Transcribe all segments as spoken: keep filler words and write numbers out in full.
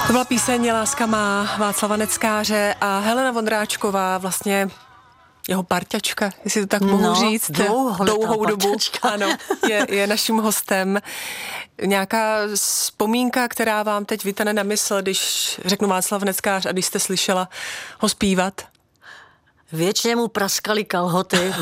To byla píseň Láska má Václava Neckáře a Helena Vondráčková, vlastně jeho parťačka, jestli to tak mohu no, říct, dlouhou dobu, ano, je, je naším hostem. Nějaká vzpomínka, která vám teď vytane na mysl, když řeknu Václav Neckář a když jste slyšela ho zpívat? Věčně mu praskaly kalhoty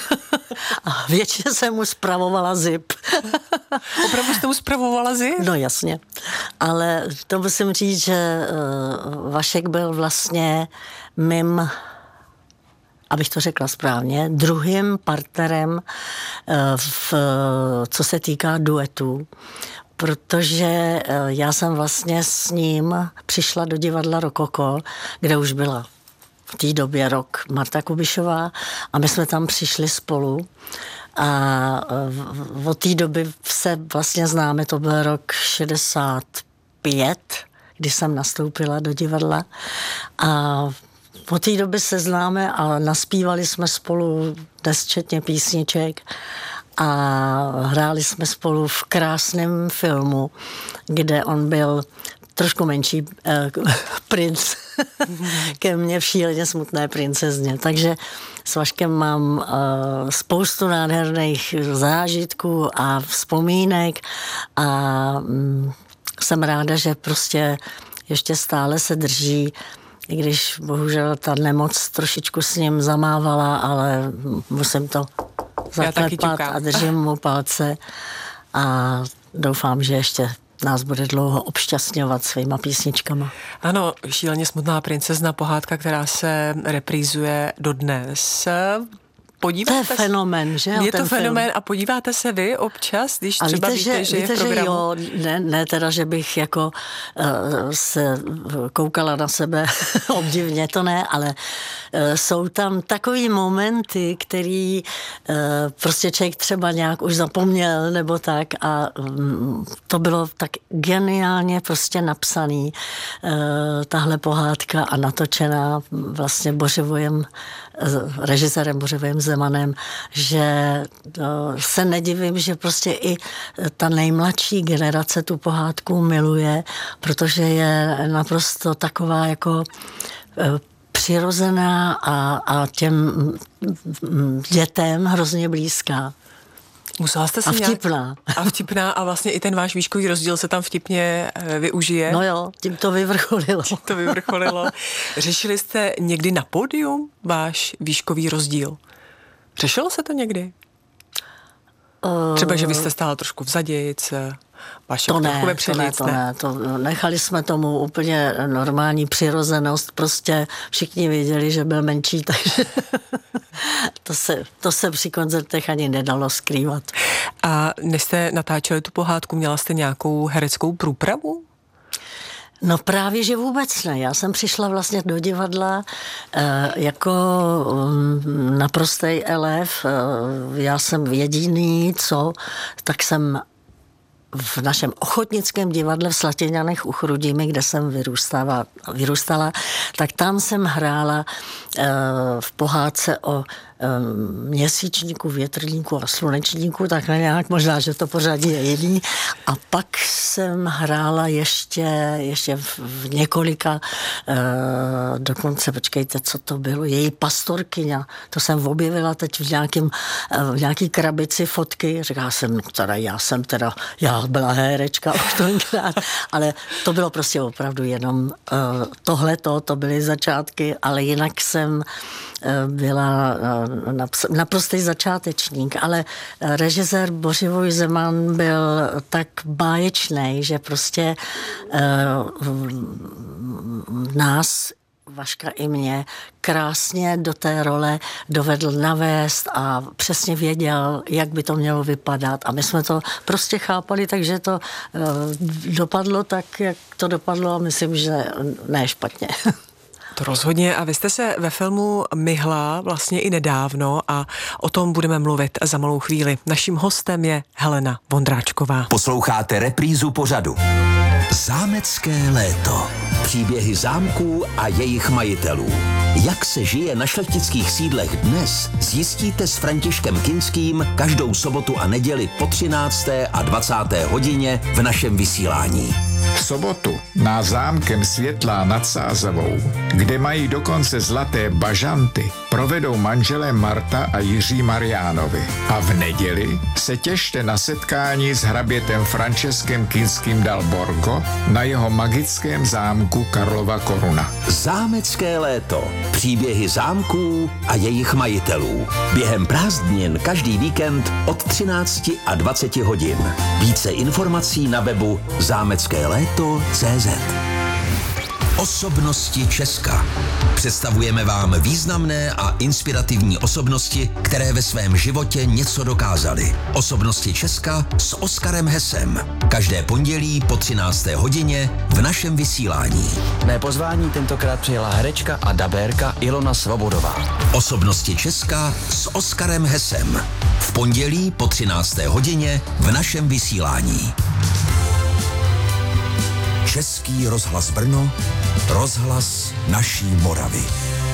a věčně se mu spravovala zip. Opravdu jste mu spravovala zip? No jasně, ale to musím říct, že Vašek byl vlastně mým, abych to řekla správně, druhým partnerem, v, co se týká duetů, protože já jsem vlastně s ním přišla do divadla Rokoko, kde už byla v té době rok Marta Kubišová a my jsme tam přišli spolu a od té doby se vlastně známe, to byl rok šedesát pět, kdy jsem nastoupila do divadla a od té doby se známe a naspívali jsme spolu nesčetně písniček a hráli jsme spolu v krásném filmu, kde on byl trošku menší eh, princ ke mně v Šíleně smutné princezně. Takže s Vaškem mám eh, spoustu nádherných zážitků a vzpomínek a mm, jsem ráda, že prostě ještě stále se drží, i když bohužel ta nemoc trošičku s ním zamávala, ale musím to zaklepat a držím mu palce a doufám, že ještě nás bude dlouho obšťastňovat svýma písničkama. Ano, Šíleně smutná princezna, pohádka, která se reprízuje dodnes. Podíváte to je fenomén, že? Je to fenomén film. A podíváte se vy občas, když třeba víte, víte, že, že víte, je v programu? Že jo, ne, ne teda, že bych jako uh, se koukala na sebe obdivně, to ne, ale uh, jsou tam takový momenty, který uh, prostě člověk třeba nějak už zapomněl nebo tak a um, to bylo tak geniálně prostě napsaný uh, tahle pohádka a natočená vlastně Bořivojem, uh, režisérem Bořivojem Zemanem, že se nedivím, že prostě i ta nejmladší generace tu pohádku miluje, protože je naprosto taková jako přirozená a, a těm dětem hrozně blízká. Musela jste si a vtipná. Nějak, a vtipná a vlastně i ten váš výškový rozdíl se tam vtipně využije. No jo, tím to vyvrcholilo. Tím to vyvrcholilo. Řešili jste někdy na pódium váš výškový rozdíl? Řešilo se to někdy? Uh, Třeba, že vy jste stála trošku vzadějc, Vašek trochu vepředějc, to ne, to ne, to nechali jsme tomu úplně normální přirozenost, prostě všichni věděli, že byl menší, takže to, se, to se při koncertech ani nedalo skrývat. A než jste natáčeli tu pohádku, měla jste nějakou hereckou průpravu? No právě, že vůbec ne. Já jsem přišla vlastně do divadla e, jako um, naprostej elef. E, já jsem jediný, co, tak jsem v našem ochotnickém divadle v Slatěňanech u Chrudimi, kde jsem vyrůstala, vyrůstala, tak tam jsem hrála e, v pohádce o e, měsíčníku, větrníku a slunečníku, takhle nějak, možná, že to pořadí je jiný. A pak jsem hrála ještě, ještě v, v několika, e, dokonce, počkejte, co to bylo, její pastorkyňa, to jsem objevila teď v, nějakým, v nějaký krabici fotky, říká jsem, teda já jsem teda, já byla herečka už tenkrát, ale to bylo prostě opravdu jenom uh, tohleto, to byly začátky, ale jinak jsem uh, byla uh, naps- naprostý začátečník, ale uh, režisér Bořivoj Zeman byl tak báječnej, že prostě uh, nás Vaška i mě krásně do té role dovedl navést a přesně věděl, jak by to mělo vypadat. A my jsme to prostě chápali, takže to uh, dopadlo tak, jak to dopadlo a myslím, že ne špatně. To rozhodně. A vy jste se ve filmu myhla vlastně i nedávno a o tom budeme mluvit za malou chvíli. Naším hostem je Helena Vondráčková. Posloucháte reprízu pořadu Zámecké léto. Příběhy zámků a jejich majitelů. Jak se žije na šlechtických sídlech dnes, zjistíte s Františkem Kinským každou sobotu a neděli po třinácté a dvacáté hodině v našem vysílání. V sobotu na zámkem Světlá nad Sázavou, kde mají dokonce zlaté bažanty, provedou manželé Marta a Jiří Mariánovi. A v neděli se těšte na setkání s hrabětem Franceskem Kinským dal Borgo na jeho magickém zámku Karlova Koruna. Zámecké léto. Příběhy zámků a jejich majitelů. Během prázdnin každý víkend od třinácti a dvaceti hodin. Více informací na webu zámecké léto tečka cé zet. Osobnosti Česka. Představujeme vám významné a inspirativní osobnosti, které ve svém životě něco dokázaly. Osobnosti Česka s Oskarem Hesem. Každé pondělí po třinácté hodině v našem vysílání. Mé pozvání tentokrát přijela herečka a dabérka Ilona Svobodová. Osobnosti Česka s Oskarem Hesem. V pondělí po třinácté hodině v našem vysílání. Český rozhlas Brno, rozhlas naší Moravy.